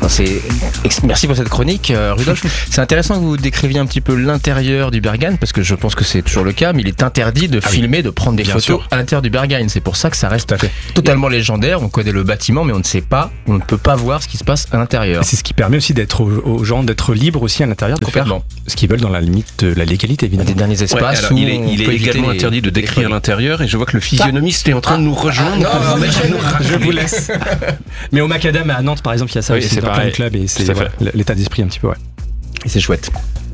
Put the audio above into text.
Merci pour cette chronique, Rudolf. C'est intéressant que vous décriviez un petit peu l'intérieur du Berghain, parce que je pense que c'est toujours le cas, mais il est interdit de filmer, de prendre des photos à l'intérieur du Berghain. C'est pour ça que ça reste totalement légendaire. On connaît le bâtiment, mais on ne peut pas voir ce qui se passe à l'intérieur. Et c'est ce qui permet aussi aux gens d'être libres aussi à l'intérieur, de faire ce qu'ils veulent dans la limite de la légalité, évidemment. Des derniers espaces où il est également interdit de décrire l'intérieur, et je vois que le physionomiste est en train de nous rejoindre. Je vous laisse. Mais au Macadam à Nantes, par exemple, il y a ça aussi dans plein de clubs, et c'est l'état d'esprit un petit peu, Et c'est chouette.